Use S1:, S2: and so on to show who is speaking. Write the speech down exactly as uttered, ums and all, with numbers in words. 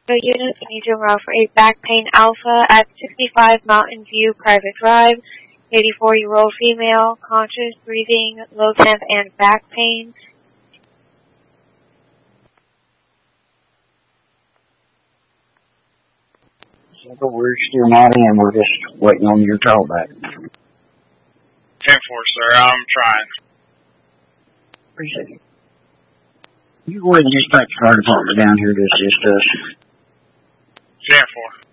S1: The unit Agent Route for eight Back Pain Alpha at sixty-five Mountain View Private Drive. eighty-four-year-old female, conscious, breathing, low temp, and back pain.
S2: So we're still not in. We're just waiting on your call back.
S3: ten four, sir. I'm trying.
S2: Appreciate it. You go ahead and dispatch the fire department down here to assist us.
S3: ten four.